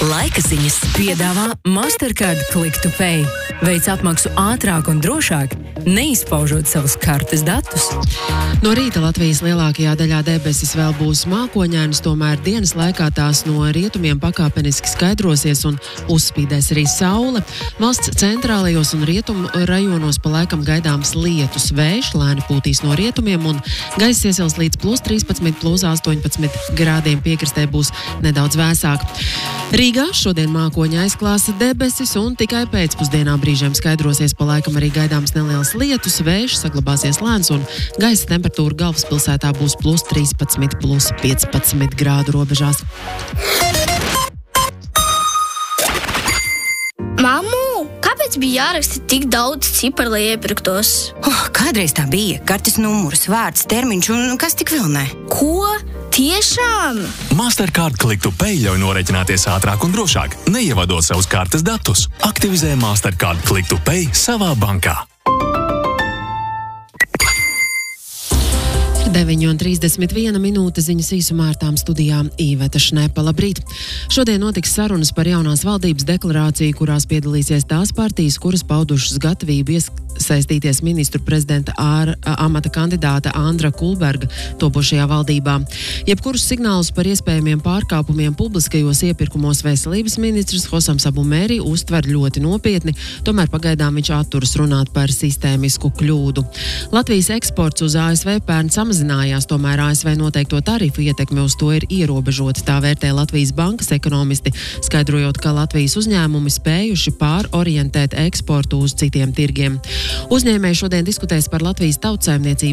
Laika ziņas piedāvā Mastercard Click to Pay. Veic apmaksu ātrāk un drošāk, neizpaužot savus kartes datus. No rīta Latvijas lielākajā daļā debesis vēl būs mākoņainas, tomēr dienas laikā tās no rietumiem pakāpeniski skaidrosies un uzspīdēs arī saule. Valsts centrālajos un rietumu rajonos pa laikam gaidāms lietus, vējš lēni pūtīs no rietumiem un gaiss iesils līdz +13, +18 grādiem, piekrastē būs nedaudz vēsāk. Rīgā šodien mākoņa aizklās debesis un tikai pēcpusdienā brīžiem skaidrosies, pa laikam arī gaidāms neliels lietus, vējš saglabāsies lēns un gaisa temperatūra galvaspilsētā būs +13, +15 grādu robežās. Mammu, kāpēc bija jāraksta tik daudz ciparu, lai iepirktos? Kādreiz tā bija. Kartes numurs, vārds, termiņš un kas tik vēl ne. Ko? Tiešām? Mastercard Click to Pay ļauj norēķināties ātrāk un drošāk, neievadot savus kartes datus. Aktivizē Mastercard Click to Pay savā bankā. 9:31 minūte ziņas īsumā ar tām studijām Īveta Šnepa. Labrīt! Šodien notiks sarunas par jaunās valdības deklarāciju, kurās piedalīsies tās partijas, kuras paudušas gatavību iesaistīties ministru prezidenta amata kandidāta Andra Kulberga topošajā valdībā. Jebkurus signālus par iespējamiem pārkāpumiem publiskajos iepirkumos veselības ministrs Hosams Abu Mēri uztver ļoti nopietni, tomēr pagaidām viņš atturas runāt par sistēmisku kļūdu. Latvijas eksports uz ASV pērn samazinājās, tomēr ASV noteikto tarifu ietekme uz to ir ierobežota. Tā vērtē Latvijas bankas ekonomisti, skaidrojot, ka Latvijas uzņēmumi spējuši pārorientēt eksportu uz citiem tirgiem. Uzņēmēji šodien diskutēs par Latvijas tautsaimniecības